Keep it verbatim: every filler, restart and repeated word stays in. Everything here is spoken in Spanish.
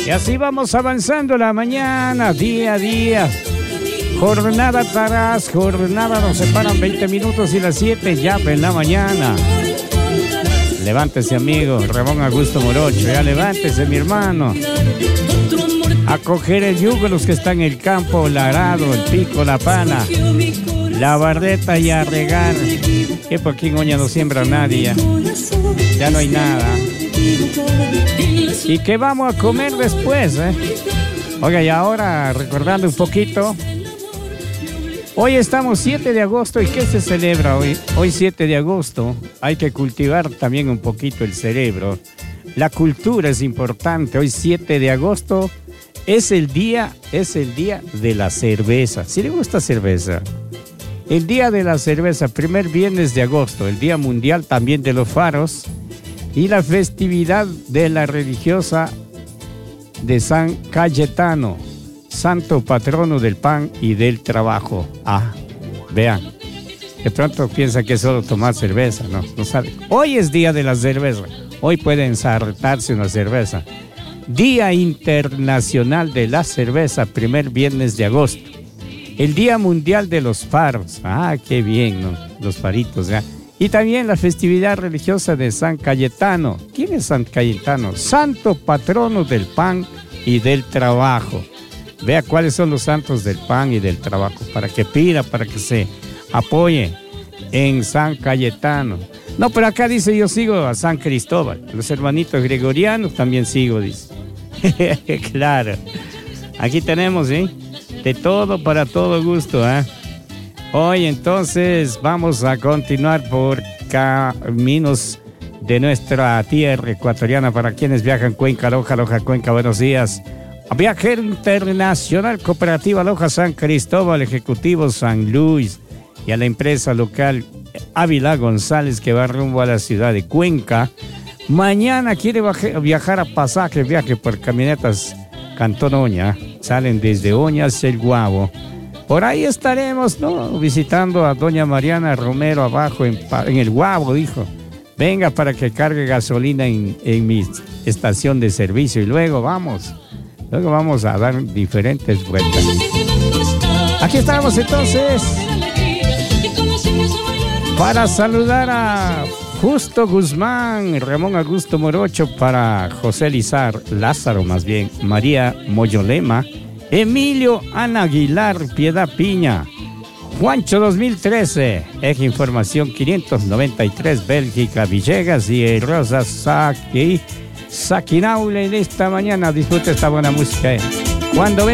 Y así vamos avanzando la mañana, día a día. Jornada tras jornada, nos separan veinte minutos y las siete ya en la mañana. Levántese, amigo, Ramón Augusto Morocho, ya levántese, mi hermano. A coger el yugo los que están en el campo, el arado, el pico, la pala, la bardeta y a regar. Que por aquí en Oña no siembra nadie, ya, ya no hay nada. ¿Y qué vamos a comer después, eh? Oiga, y ahora recordando un poquito, hoy estamos siete de agosto, ¿y qué se celebra hoy? Hoy siete de agosto, hay que cultivar también un poquito el cerebro. La cultura es importante. Hoy siete de agosto es el día, es el día de la cerveza. ¿Sí le gusta cerveza? El día de la cerveza, primer viernes de agosto, el día mundial también de los faros y la festividad de la religiosa de San Cayetano, santo patrono del pan y del trabajo. Ah, vean, de pronto piensan que es solo tomar cerveza, no, no sabe. Hoy es día de la cerveza, hoy pueden ensartarse una cerveza. Día Internacional de la Cerveza, primer viernes de agosto. El Día Mundial de los Faros, ah, qué bien, ¿no? Los faritos, ¿ya? Y también la festividad religiosa de San Cayetano. ¿Quién es San Cayetano? Santo patrono del pan y del trabajo. Vea cuáles son los santos del pan y del trabajo, para que pida, para que se apoye en San Cayetano. No, pero acá dice, yo sigo a San Cristóbal. Los hermanitos gregorianos también sigo, dice. Claro. Aquí tenemos, ¿sí? De todo para todo gusto, ¿eh? Hoy entonces vamos a continuar por caminos de nuestra tierra ecuatoriana para quienes viajan Cuenca, Loja, Loja, Cuenca, buenos días. Viajero Internacional Cooperativa Loja San Cristóbal, Ejecutivo San Luis y a la empresa local Ávila González que va rumbo a la ciudad de Cuenca. Mañana quiere viajar a Pasaje, viaje por camionetas Cantón Oña, salen desde Oña hacia el Guabo. Por ahí estaremos, ¿no? Visitando a doña Mariana Romero abajo en, en el Guabo, dijo. Venga para que cargue gasolina en, en mi estación de servicio y luego vamos, luego vamos a dar diferentes vueltas. Aquí estamos entonces para saludar a Justo Guzmán, Ramón Augusto Morocho, para José Lizar, Lázaro más bien, María Moyolema, Emilio Ana Aguilar, Piedad Piña, Juancho dos mil trece, Eje Información quinientos noventa y tres, Bélgica, Villegas y Rosa Saki, Sakinaule en esta mañana. Disfrute esta buena música. Cuando